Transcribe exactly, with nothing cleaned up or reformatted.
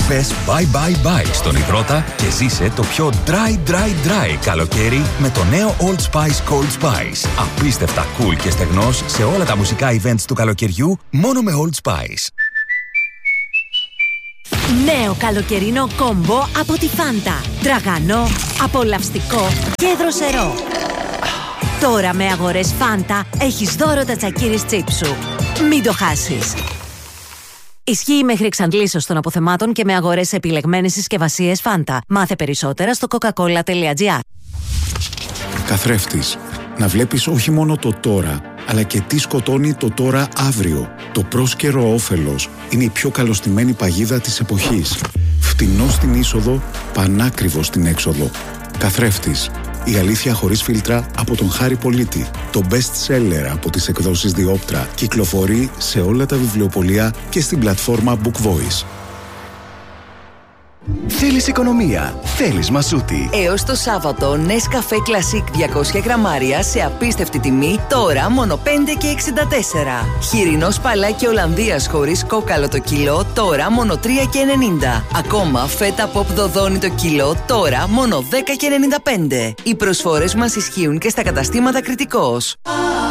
Πες bye bye bye στον υδρότα και ζήσε το πιο dry dry dry καλοκαίρι με το νέο Old Spice Cold Spice. Απίστευτα cool και στεγνός σε όλα τα μουσικά events του καλοκαιριού μόνο με Old Spice. Νέο καλοκαιρινό κόμπο από τη Fanta. Τραγανό, απολαυστικό και δροσερό. Τώρα με αγορές Fanta έχεις δώρο τα τσακίρις τσίπ σου. Μην το χάσεις. Ισχύει μέχρι εξαντλήσεως των αποθεμάτων και με αγορές σε επιλεγμένες συσκευασίες Fanta. Μάθε περισσότερα στο coca-cola τελεία τζι άρ. Καθρέφτης. Να βλέπεις όχι μόνο το τώρα, αλλά και τι σκοτώνει το τώρα αύριο. Το πρόσκαιρο όφελος είναι η πιο καλοστημένη παγίδα της εποχής. Φτηνό στην είσοδο, πανάκριβο στην έξοδο. Καθρέφτης. Η αλήθεια χωρίς φίλτρα από τον Χάρη Πολίτη. Το best seller από τις εκδόσεις Διόπτρα κυκλοφορεί σε όλα τα βιβλιοπωλεία και στην πλατφόρμα Book Voice. Θέλεις οικονομία, θέλεις Μασούτη. Έως το Σάββατο, Nescafé Classic διακόσια γραμμάρια σε απίστευτη τιμή, τώρα μόνο πέντε και εξήντα τέσσερα. Χοιρινό σπαλάκι Ολλανδίας χωρίς κόκαλο το κιλό, τώρα μόνο τρία και ενενήντα. Ακόμα φέτα pop δοδόνι το κιλό, τώρα μόνο δέκα και ενενήντα πέντε. Οι προσφορές μας ισχύουν και στα καταστήματα Κρητικός.